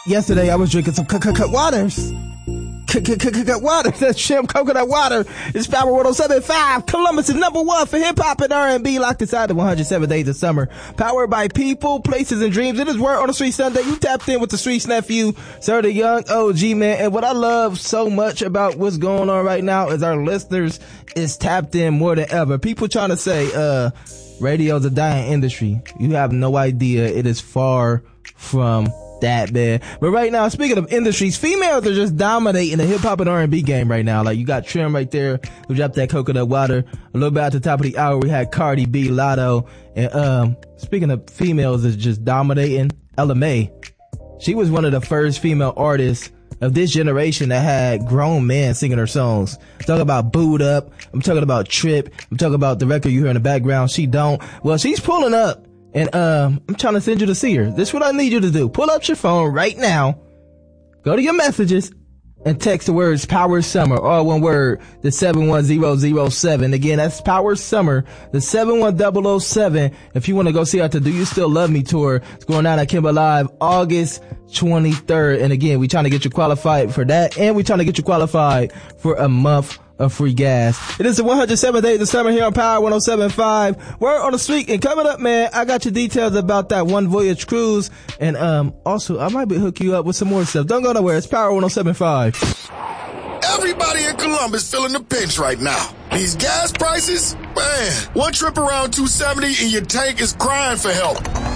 Yesterday I was drinking some waters. Water, that shrimp coconut water. It's Power 107.5. Columbus is number one for hip hop and R&B, locked inside the 107 days of summer. Powered by people, places, and dreams. It is Word on the Street Sunday. You tapped in with the Streets nephew, Sir the Young OG, man. And what I love so much about what's going on right now is our listeners is tapped in more than ever. People trying to say, radio's a dying industry. You have no idea. It is far from that, man. But right now, speaking of industries, females are just dominating the hip hop and R&B game right now. Like, you got Trim right there who dropped that coconut water. A little bit at the top of the hour, we had Cardi B, Lotto, and speaking of females that's just dominating, Ella Mai. She was one of the first female artists of this generation that had grown men singing her songs. I'm talking about Boo'd Up. I'm talking about Trip. I'm talking about the record you hear in the background, She Don't. Well, she's pulling up. And I'm trying to send you to see her. This is what I need you to do. Pull up your phone right now. Go to your messages and text the words Power Summer, all one word, the 71007. Again, that's Power Summer, the 71007. If you want to go see her at the Do You Still Love Me tour, it's going down at Kimber Live August 23rd. And again, we trying to get you qualified for that. And we trying to get you qualified for a month of free gas. It is the 107th day of the summer here on Power 107.5. Word on the street. And coming up, man, I got your details about that One Voyage cruise. And also, I might be hook you up with some more stuff. Don't go nowhere. It's Power 107.5. Everybody in Columbus feeling the pinch right now. These gas prices, man, one trip around 270 and your tank is crying for help.